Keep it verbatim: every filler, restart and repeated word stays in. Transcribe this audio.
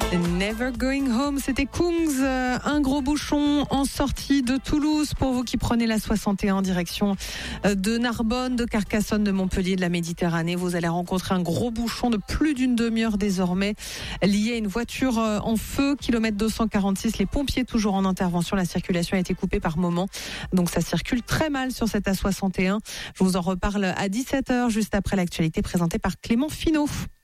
Never Going Home, c'était Kungs, un gros bouchon en sortie de Toulouse pour vous qui prenez la soixante et un en direction de Narbonne, de Carcassonne, de Montpellier, de la Méditerranée. Vous allez rencontrer un gros bouchon de plus d'une demi-heure désormais lié à une voiture en feu, kilomètre deux cent quarante-six. Les pompiers toujours en intervention, la circulation a été coupée par moment, donc ça circule très mal sur cette A soixante et un. Je vous en reparle à dix-sept heures, juste après l'actualité présentée par Clément Finot.